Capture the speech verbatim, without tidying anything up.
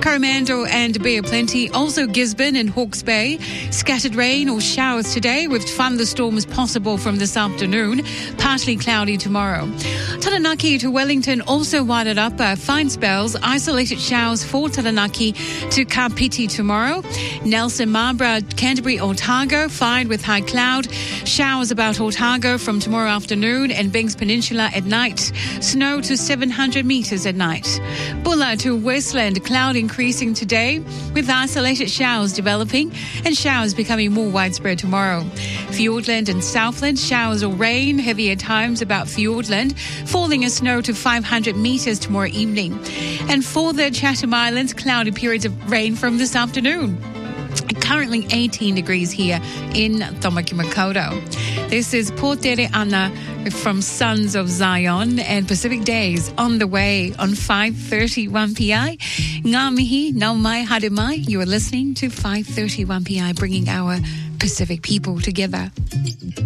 Coromandel and Bay of Plenty. Also Gisborne and Hawke's Bay. Scattered rain or showers today with thunderstorms possible from this afternoon. Partly cloudy tomorrow. Taranaki to Wellington also wired up. Uh, fine spells. Isolated showers for Taranaki to Kapiti tomorrow. Nelson, Marlborough, Canterbury, Otago. Fine with high cloud. Showers about Otago from tomorrow afternoon. And Banks Peninsula at night. Snow to seven hundred metres at night. Bulla to Westland. Cloud increasing today with isolated showers developing and showers becoming more widespread tomorrow. Fiordland and Southland. Showers or rain. Heavy at times about Fiordland. Falling as snow to five hundred metres tomorrow evening. And for the Chatham Islands, cloudy periods of rain from this afternoon. Currently eighteen degrees here in Tamaki Makaurau. This is Potere Ana from Sons of Zion and Pacific Days on the way on five thirty-one P I. Ngā mihi, nau mai, haere mai. You are listening to five thirty-one P I, bringing our Pacific people together.